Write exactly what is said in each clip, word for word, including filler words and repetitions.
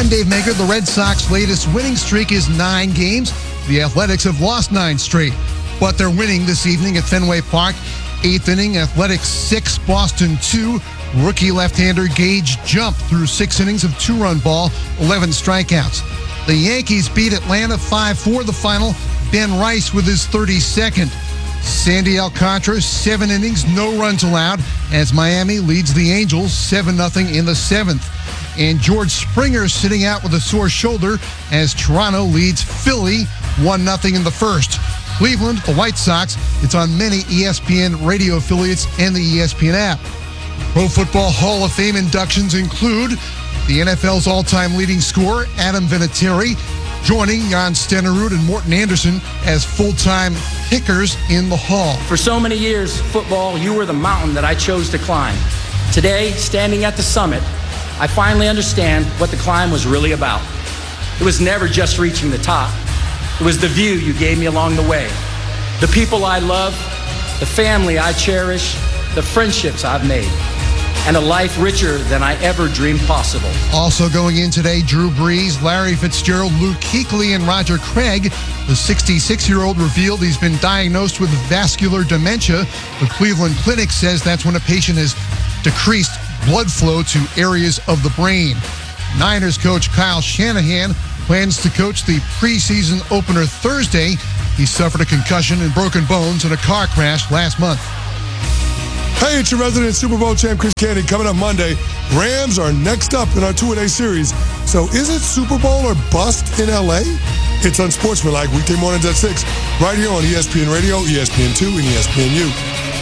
I'm Dave Maker. The Red Sox latest winning streak is nine games. The Athletics have lost nine straight, but they're winning this evening at Fenway Park. Eighth inning, Athletics six, Boston two. Rookie left-hander Gage jumped through six innings of two-run ball, eleven strikeouts. The Yankees beat Atlanta five four the final. Ben Rice with his thirty-second. Sandy Alcantara, seven innings, no runs allowed, as Miami leads the Angels seven nothing in the seventh. And George Springer sitting out with a sore shoulder as Toronto leads Philly one nothing in the first. Cleveland, the White Sox, it's on many E S P N radio affiliates and the E S P N app. Pro Football Hall of Fame inductions include the N F L's all-time leading scorer, Adam Vinatieri, joining Jan Stenerud and Morton Anderson as full-time kickers in the Hall. For so many years, football, you were the mountain that I chose to climb. Today, standing at the summit, I finally understand what the climb was really about. It was never just reaching the top. It was the view you gave me along the way. The people I love, the family I cherish, the friendships I've made, and a life richer than I ever dreamed possible. Also going in today, Drew Brees, Larry Fitzgerald, Luke Kuechly, and Roger Craig. The sixty-six-year-old revealed he's been diagnosed with vascular dementia. The Cleveland Clinic says that's when a patient has decreased blood flow to areas of the brain. Niners coach Kyle Shanahan plans to coach the preseason opener Thursday. He suffered a concussion and broken bones in a car crash last month. Hey, it's your resident Super Bowl champ, Chris Candy. Coming up Monday, Rams are next up in our two-a-day series. So is it Super Bowl or bust in L A? It's Unsportsmanlike, weekday mornings at six, right here on E S P N Radio, E S P N two, and E S P N U.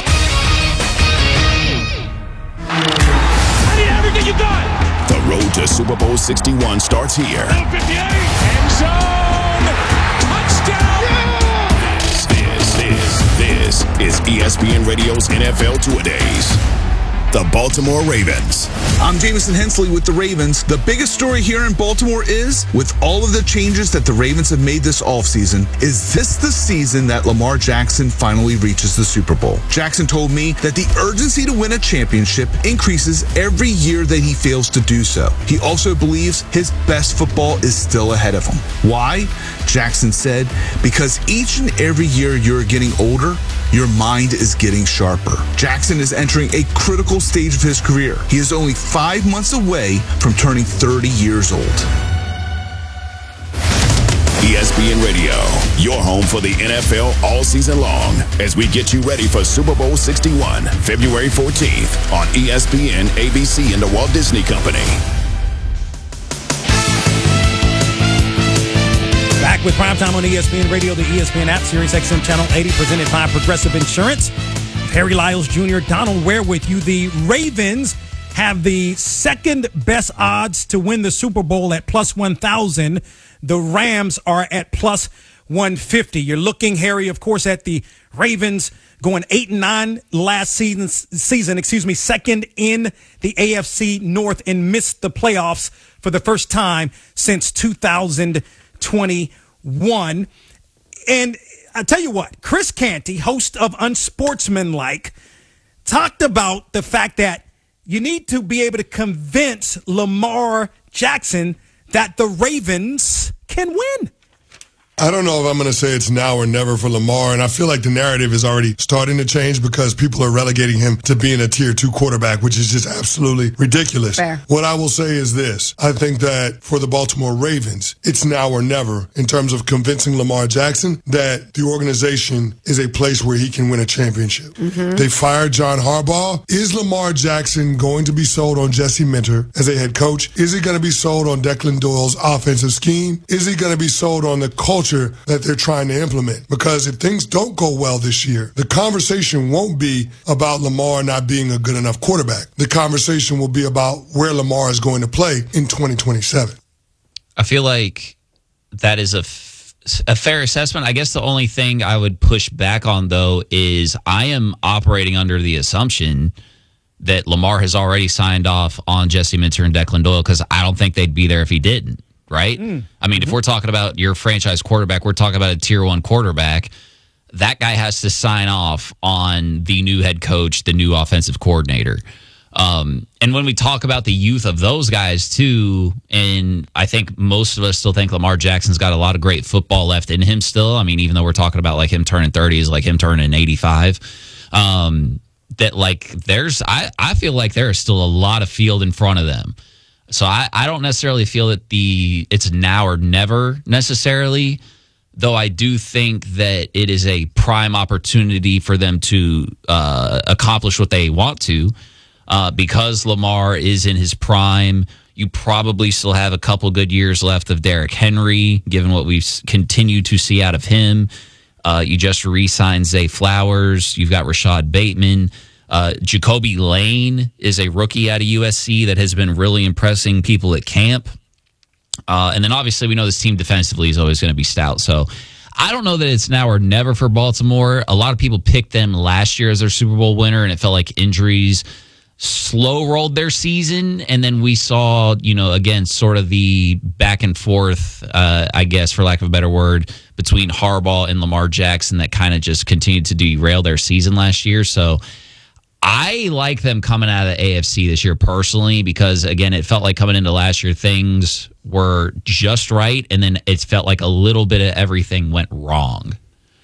I need everything you got! The road to Super Bowl sixty-one starts here. fifty-eight, end zone, touchdown! Yeah! This, this, this, this is E S P N Radio's N F L Two-A-Days. The Baltimore Ravens. I'm Jameson Hensley with the Ravens. The biggest story here in Baltimore is, with all of the changes that the Ravens have made this offseason, is this the season that Lamar Jackson finally reaches the Super Bowl? Jackson told me that the urgency to win a championship increases every year that he fails to do so. He also believes his best football is still ahead of him. Why? Jackson said, because each and every year you're getting older, your mind is getting sharper. Jackson is entering a critical stage of his career. He is only five months away from turning thirty years old. E S P N Radio, your home for the N F L all season long, as we get you ready for Super Bowl sixty-one, February fourteenth on E S P N, A B C, and the Walt Disney Company. Back with Primetime on E S P N Radio, the E S P N app, Sirius X M Channel eighty, presented by Progressive Insurance. Harry Lyles Junior, Donald Ware with you. The Ravens have the second best odds to win the Super Bowl at plus one thousand. The Rams are at plus one fifty. You're looking, Harry, of course, at the Ravens going eight and nine last season, season, excuse me, second in the A F C North and missed the playoffs for the first time since two thousand twenty-one. And I tell you what, Chris Canty, host of Unsportsmanlike, talked about the fact that you need to be able to convince Lamar Jackson that the Ravens can win. I don't know if I'm going to say it's now or never for Lamar, and I feel like the narrative is already starting to change because people are relegating him to being a tier two quarterback, which is just absolutely ridiculous. Fair. What I will say is this. I think that for the Baltimore Ravens, it's now or never in terms of convincing Lamar Jackson that the organization is a place where he can win a championship. Mm-hmm. They fired John Harbaugh. Is Lamar Jackson going to be sold on Jesse Minter as a head coach? Is he going to be sold on Declan Doyle's offensive scheme? Is he going to be sold on the culture that they're trying to implement? Because if things don't go well this year, the conversation won't be about Lamar not being a good enough quarterback. The conversation will be about where Lamar is going to play in twenty twenty-seven. I feel like that is a, f- a fair assessment. I guess the only thing I would push back on, though, is I am operating under the assumption that Lamar has already signed off on Jesse Minter and Declan Doyle, because I don't think they'd be there if he didn't. Right? Mm. I mean, if we're talking about your franchise quarterback, we're talking about a tier one quarterback. That guy has to sign off on the new head coach, the new offensive coordinator. Um, and and when we talk about the youth of those guys too, and I think most of us still think Lamar Jackson's got a lot of great football left in him still. I mean, even though we're talking about like him turning thirty is like him turning eighty-five. Um, that like there's, I, I feel like there is still a lot of field in front of them. So I, I don't necessarily feel that the it's now or never necessarily, though I do think that it is a prime opportunity for them to uh, accomplish what they want to. Uh, because Lamar is in his prime, you probably still have a couple good years left of Derrick Henry, given what we've continued to see out of him. Uh, you just re-signed Zay Flowers. You've got Rashad Bateman. Uh, Jacoby Lane is a rookie out of U S C that has been really impressing people at camp. Uh, and then obviously we know this team defensively is always going to be stout. So I don't know that it's now or never for Baltimore. A lot of people picked them last year as their Super Bowl winner, and it felt like injuries slow rolled their season, and then we saw, you know, again, sort of the back and forth, uh, I guess, for lack of a better word, between Harbaugh and Lamar Jackson that kind of just continued to derail their season last year. So I like them coming out of the A F C this year personally because, again, it felt like coming into last year things were just right, and then it felt like a little bit of everything went wrong.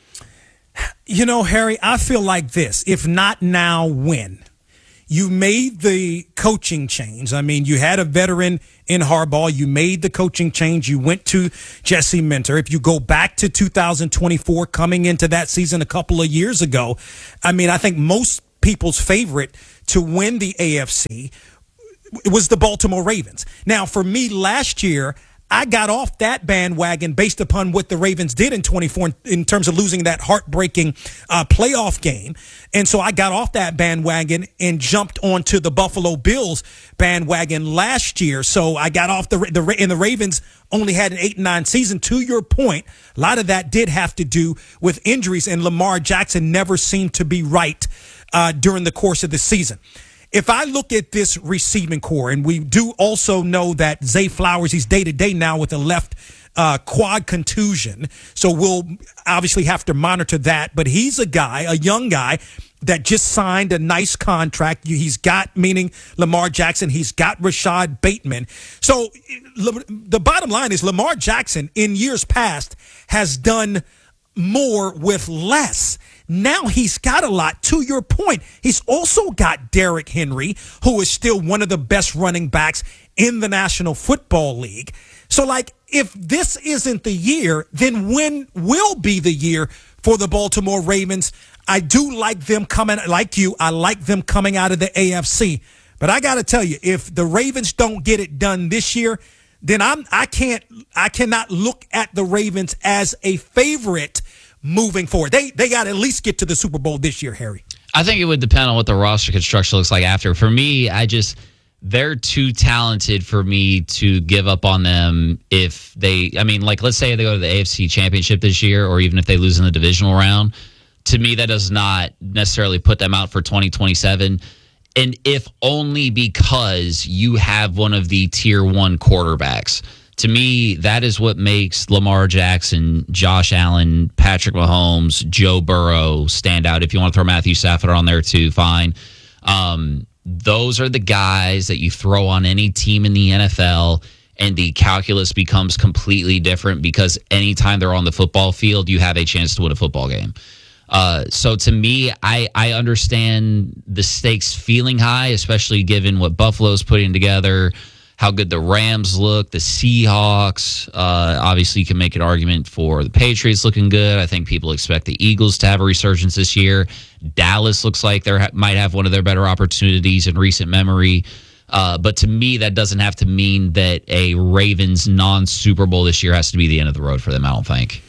You know, Harry, I feel like this. If not now, when? You made the coaching change. I mean, you had a veteran in Harbaugh. You made the coaching change. You went to Jesse Minter. If you go back to two thousand twenty-four, coming into that season a couple of years ago, I mean, I think most people's favorite to win the A F C was the Baltimore Ravens. Now, for me last year, I got off that bandwagon based upon what the Ravens did in twenty-four in terms of losing that heartbreaking uh, playoff game. And so I got off that bandwagon and jumped onto the Buffalo Bills bandwagon last year. So I got off the, the and the Ravens only had an eight and nine season. To your point, a lot of that did have to do with injuries, and Lamar Jackson never seemed to be right uh, during the course of the season. If I look at this receiving core, and we do also know that Zay Flowers, he's day-to-day now with a left uh, quad contusion, so we'll obviously have to monitor that. But he's a guy, a young guy, that just signed a nice contract. He's got, meaning Lamar Jackson, he's got Rashad Bateman. So the bottom line is Lamar Jackson, in years past, has done more with less. Now he's got a lot. To your point, he's also got Derrick Henry, who is still one of the best running backs in the National Football League. So, like, if this isn't the year, then when will be the year for the Baltimore Ravens? I do like them coming, like you, I like them coming out of the A F C. But I got to tell you, if the Ravens don't get it done this year, then I'm I can't I cannot look at the Ravens as a favorite moving forward. They they got to at least get to the Super Bowl this year, Harry. I think it would depend on what the roster construction looks like after. For me, I just they're too talented for me to give up on them if they, I mean, like, let's say they go to the A F C Championship this year, or even if they lose in the divisional round. To me, that does not necessarily put them out for twenty twenty-seven. And if only because you have one of the tier one quarterbacks. To me, that is what makes Lamar Jackson, Josh Allen, Patrick Mahomes, Joe Burrow stand out. If you want to throw Matthew Stafford on there too, fine. Um, those are the guys that you throw on any team in the N F L, and the calculus becomes completely different because anytime they're on the football field, you have a chance to win a football game. Uh, so to me, I, I understand the stakes feeling high, especially given what Buffalo's putting together, how good the Rams look, the Seahawks. Uh, obviously, you can make an argument for the Patriots looking good. I think people expect the Eagles to have a resurgence this year. Dallas looks like they might have one of their better opportunities in recent memory. Uh, but to me, that doesn't have to mean that a Ravens non-Super Bowl this year has to be the end of the road for them, I don't think.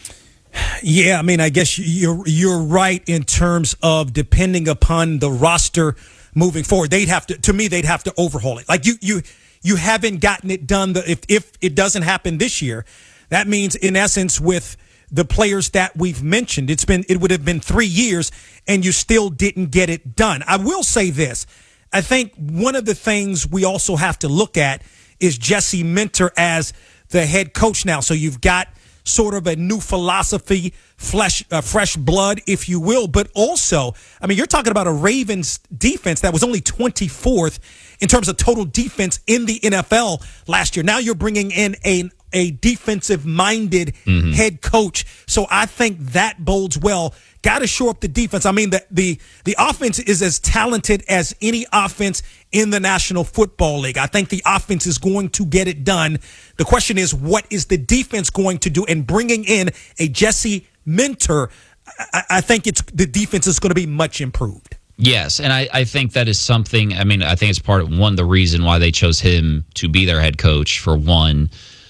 Yeah, I mean, I guess you're you're right in terms of depending upon the roster moving forward. They'd have to, to me, they'd have to overhaul it. Like you, you, you haven't gotten it done. The, if if it doesn't happen this year, that means in essence with the players that we've mentioned, it's been it would have been three years and you still didn't get it done. I will say this: I think one of the things we also have to look at is Jesse Minter as the head coach now. So you've got sort of a new philosophy, flesh, uh, fresh blood, if you will. But also, I mean, you're talking about a Ravens defense that was only twenty-fourth in terms of total defense in the N F L last year. Now you're bringing in a a defensive-minded mm-hmm. head coach. So I think that bodes well. Got to shore up the defense. I mean, the, the the offense is as talented as any offense in the National Football League. I think the offense is going to get it done. The question is, what is the defense going to do? And bringing in a Jesse Minter, I, I think it's the defense is going to be much improved. Yes, and I, I think that is something, I mean, I think it's part of, one, the reason why they chose him to be their head coach, for one.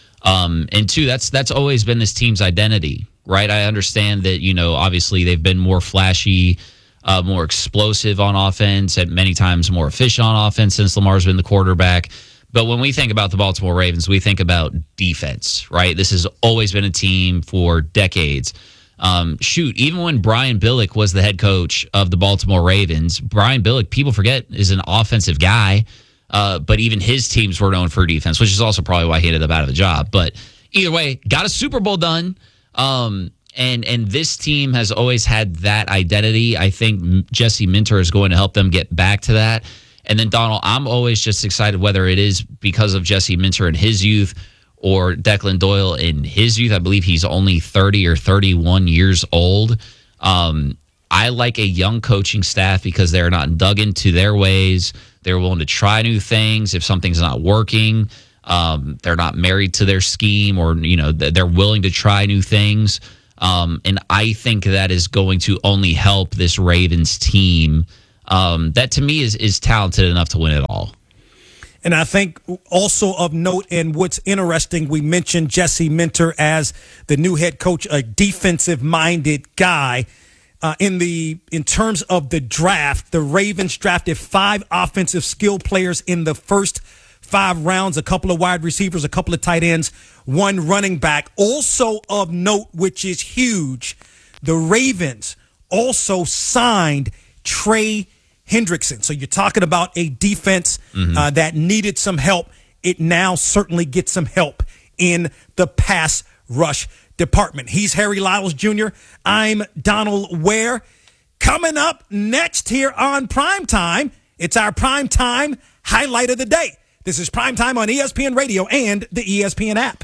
Um, and two, that's that's always been this team's identity, right? I understand that, you know, obviously they've been more flashy, uh, more explosive on offense, and many times more efficient on offense since Lamar's been the quarterback. But when we think about the Baltimore Ravens, we think about defense, right? This has always been a team for decades. Um, shoot, even when Brian Billick was the head coach of the Baltimore Ravens, Brian Billick, people forget, is an offensive guy. Uh, but even his teams were known for defense, which is also probably why he ended up out of the job. But either way, got a Super Bowl done. Um, and and this team has always had that identity. I think Jesse Minter is going to help them get back to that. And then, Donald, I'm always just excited whether it is because of Jesse Minter in his youth or Declan Doyle in his youth. I believe he's only thirty or thirty-one years old. Um, I like a young coaching staff because they're not dug into their ways. They're willing to try new things. If something's not working, um, they're not married to their scheme, or, you know, they're willing to try new things. Um, and I think that is going to only help this Ravens team um, that, to me, is is talented enough to win it all. And I think also of note, and what's interesting, we mentioned Jesse Minter as the new head coach, a defensive-minded guy. Uh, in the in terms of the draft, the Ravens drafted five offensive skill players in the first five rounds, a couple of wide receivers, a couple of tight ends, one running back. Also of note, which is huge, the Ravens also signed Trey Hendrickson. So you're talking about a defense mm-hmm. uh, that needed some help. It now certainly gets some help in the pass rush department. He's Harry Lyles Junior I'm Donald Ware. Coming up next here on Primetime, it's our Primetime highlight of the day. This is Primetime on E S P N Radio and the E S P N app.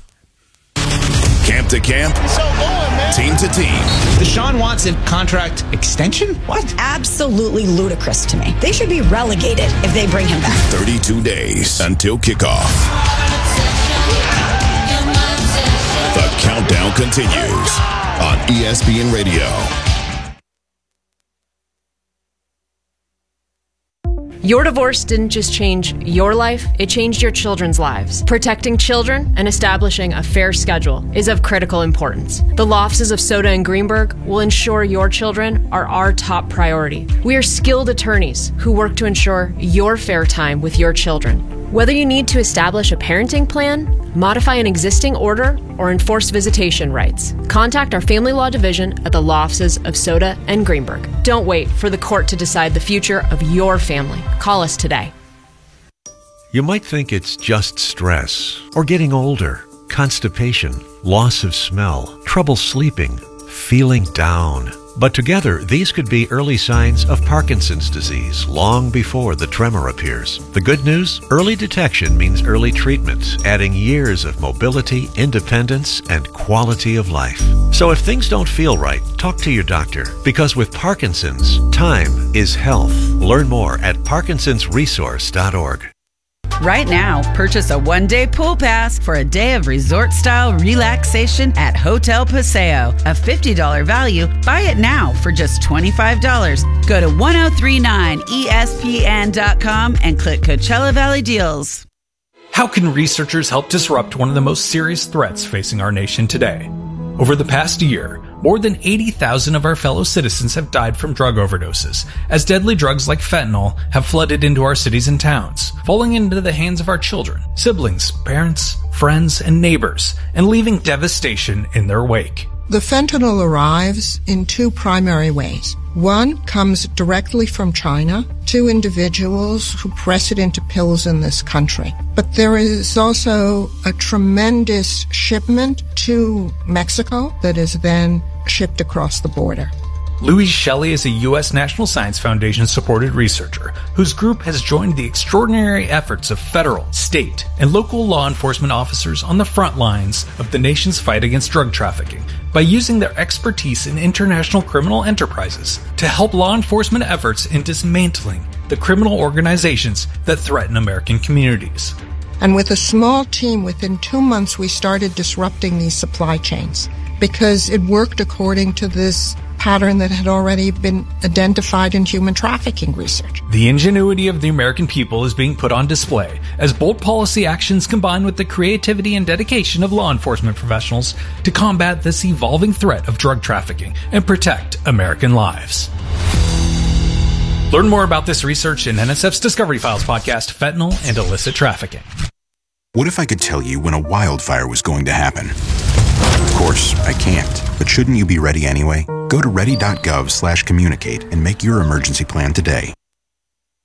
Camp to camp, so going, team to team. Deshaun Watson contract extension? What? Absolutely ludicrous to me. They should be relegated if they bring him back. thirty-two days until kickoff. The countdown continues on E S P N Radio. Your divorce didn't just change your life, it changed your children's lives. Protecting children and establishing a fair schedule is of critical importance. The law offices of Soda and Greenberg will ensure your children are our top priority. We are skilled attorneys who work to ensure your fair time with your children. Whether you need to establish a parenting plan, modify an existing order, or enforce visitation rights, contact our family law division at the law offices of Soda and Greenberg. Don't wait for the court to decide the future of your family. Call us today. You might think it's just stress, or getting older, constipation, loss of smell, trouble sleeping, feeling down. But together, these could be early signs of Parkinson's disease long before the tremor appears. The good news? Early detection means early treatment, adding years of mobility, independence, and quality of life. So if things don't feel right, talk to your doctor, because with Parkinson's, time is health. Learn more at parkinsons resource dot org. Right now, purchase a one-day pool pass for a day of resort-style relaxation at Hotel Paseo. A fifty dollars value. Buy it now for just twenty-five dollars. Go to ten thirty-nine E S P N dot com and click Coachella Valley Deals. How can researchers help disrupt one of the most serious threats facing our nation today? Over the past year, more than eighty thousand of our fellow citizens have died from drug overdoses, as deadly drugs like fentanyl have flooded into our cities and towns, falling into the hands of our children, siblings, parents, friends, and neighbors, and leaving devastation in their wake. The fentanyl arrives in two primary ways. One comes directly from China, to individuals who press it into pills in this country. But there is also a tremendous shipment to Mexico that is then shipped across the border. Louise Shelley is a U S National Science Foundation-supported researcher whose group has joined the extraordinary efforts of federal, state, and local law enforcement officers on the front lines of the nation's fight against drug trafficking by using their expertise in international criminal enterprises to help law enforcement efforts in dismantling the criminal organizations that threaten American communities. And with a small team, within two months, we started disrupting these supply chains because it worked according to this pattern that had already been identified in human trafficking research. The ingenuity of the American people is being put on display as bold policy actions combine with the creativity and dedication of law enforcement professionals to combat this evolving threat of drug trafficking and protect American lives. Learn more about this research in N S F's Discovery Files podcast, Fentanyl and Illicit Trafficking. What if I could tell you when a wildfire was going to happen? Of course, I can't, but shouldn't you be ready anyway? Go to ready.gov slash communicate and make your emergency plan today.